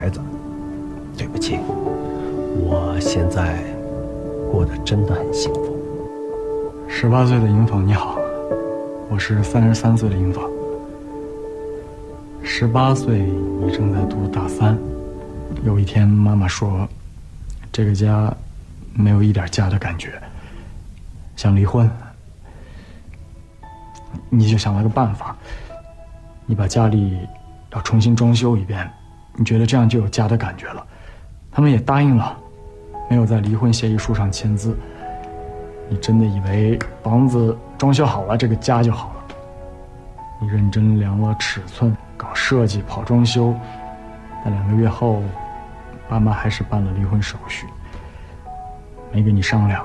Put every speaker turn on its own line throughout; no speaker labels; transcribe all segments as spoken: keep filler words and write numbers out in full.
孩子，对不起，我现在过得真的很幸福。
十八岁的营坊你好，我是三十三岁的营坊。十八岁你正在读大三，有一天妈妈说，这个家没有一点家的感觉，想离婚。你就想了个办法，你把家里要重新装修一遍，你觉得这样就有家的感觉了。他们也答应了，没有在离婚协议书上签字。你真的以为房子装修好了，这个家就好了？你认真量了尺寸，搞设计，跑装修，但两个月后，爸妈还是办了离婚手续，没跟你商量。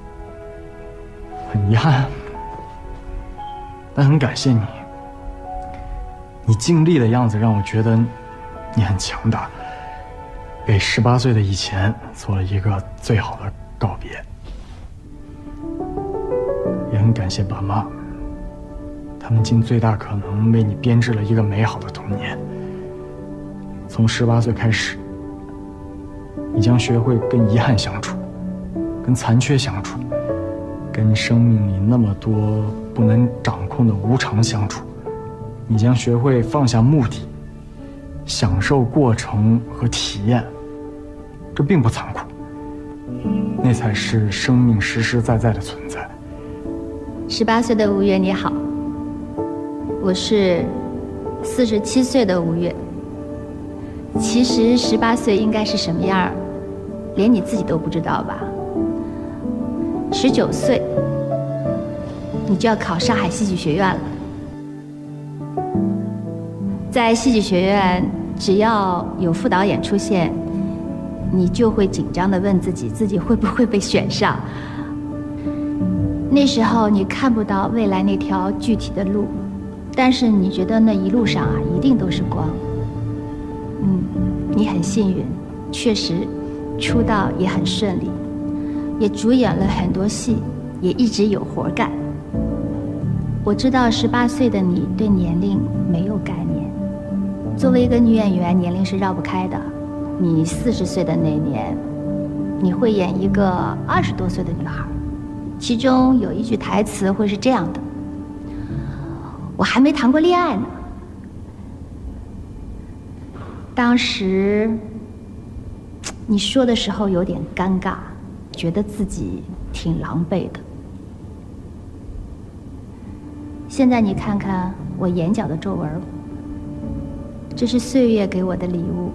很遗憾，但很感谢你。你尽力的样子让我觉得你很强大，给十八岁的以前做了一个最好的告别。也很感谢爸妈，他们尽最大可能为你编织了一个美好的童年。从十八岁开始，你将学会跟遗憾相处，跟残缺相处，跟生命里那么多不能掌控的无常相处。你将学会放下目的，享受过程和体验。这并不残酷，那才是生命实实在在的存在。
十八岁的吴越你好，我是四十七岁的吴越。其实十八岁应该是什么样，连你自己都不知道吧？十九岁，你就要考上海戏剧学院了。在戏剧学院，只要有副导演出现，你就会紧张地问自己，自己会不会被选上。那时候你看不到未来那条具体的路，但是你觉得那一路上啊，一定都是光。嗯，你很幸运，确实，出道也很顺利，也主演了很多戏，也一直有活干。我知道十八岁的你对年龄没有概念，作为一个女演员，年龄是绕不开的。你四十岁的那年，你会演一个二十多岁的女孩。其中有一句台词会是这样的：我还没谈过恋爱呢。当时你说的时候有点尴尬，觉得自己挺狼狈的。现在你看看我眼角的皱纹，这是岁月给我的礼物。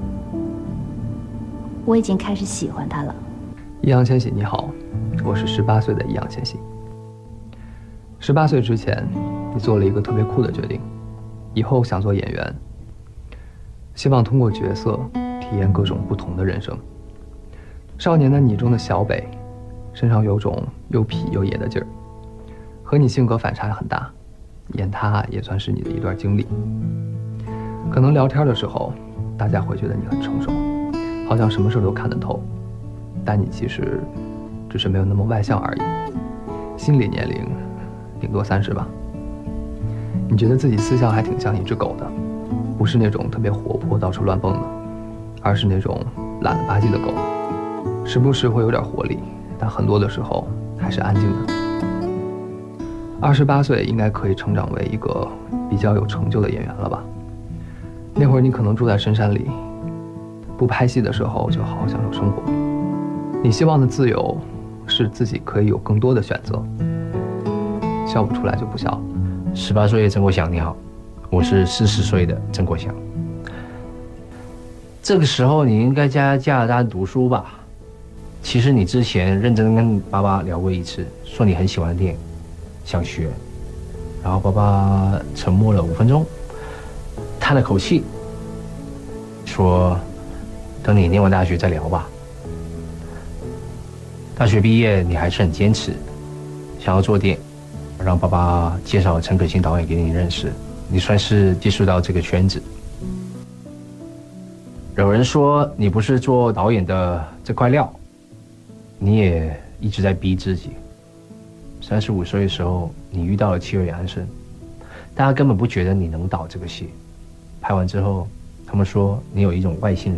我已经开始喜欢他了。
易烊千玺你好，我是十八岁的易烊千玺。十八岁之前，你做了一个特别酷的决定，以后想做演员，希望通过角色体验各种不同的人生。少年的你中的小北，身上有种又痞又野的劲儿，和你性格反差很大，演他也算是你的一段经历。可能聊天的时候，大家会觉得你很成熟，好像什么事都看得透，但你其实只是没有那么外向而已，心理年龄顶多三十吧。你觉得自己私下还挺像一只狗的，不是那种特别活泼到处乱蹦的，而是那种懒了吧唧的狗，时不时会有点活力，但很多的时候还是安静的。二十八岁应该可以成长为一个比较有成就的演员了吧？那会儿你可能住在深山里，不拍戏的时候就好好享受生活。你希望的自由是自己可以有更多的选择。笑不出来就不笑了。
十八岁的曾国祥你好，我是四十岁的曾国祥。这个时候你应该在加拿大读书吧？其实你之前认真跟爸爸聊过一次，说你很喜欢电影，想学。然后爸爸沉默了五分钟，叹了口气，说：“等你念完大学再聊吧。”大学毕业，你还是很坚持，想要做电影，让爸爸介绍陈可辛导演给你认识，你算是接触到这个圈子。有人说你不是做导演的这块料，你也一直在逼自己。三十五岁的时候，你遇到了七月与安生，大家根本不觉得你能导这个戏，拍完之后他们说你有一种外星人。